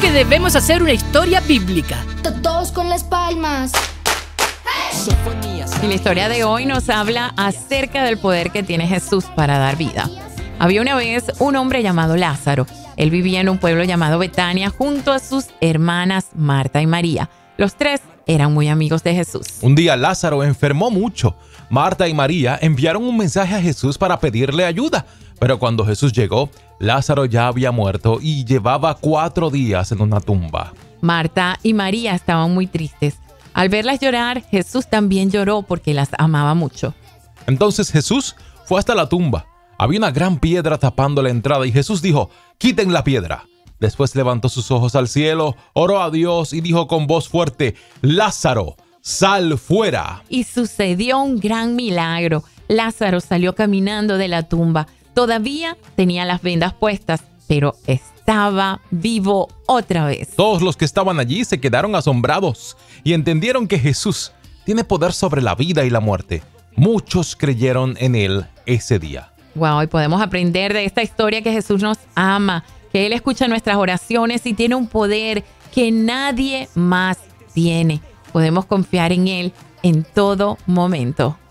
que debemos hacer una historia bíblica. Todos con las palmas. Y la historia de hoy nos habla acerca del poder que tiene Jesús para dar vida. Había una vez un hombre llamado Lázaro. Él vivía en un pueblo llamado Betania junto a sus hermanas Marta y María. Los tres eran muy amigos de Jesús. Un día Lázaro enfermó mucho. Marta y María enviaron un mensaje a Jesús para pedirle ayuda. Pero cuando Jesús llegó, Lázaro ya había muerto y llevaba 4 días en una tumba. Marta y María estaban muy tristes. Al verlas llorar, Jesús también lloró porque las amaba mucho. Entonces Jesús fue hasta la tumba. Había una gran piedra tapando la entrada y Jesús dijo: «Quiten la piedra». Después levantó sus ojos al cielo, oró a Dios y dijo con voz fuerte: «Lázaro, sal fuera». Y sucedió un gran milagro. Lázaro salió caminando de la tumba. Todavía tenía las vendas puestas, pero estaba vivo otra vez. Todos los que estaban allí se quedaron asombrados y entendieron que Jesús tiene poder sobre la vida y la muerte. Muchos creyeron en él ese día. Wow, y podemos aprender de esta historia que Jesús nos ama, que Él escucha nuestras oraciones y tiene un poder que nadie más tiene. Podemos confiar en Él en todo momento.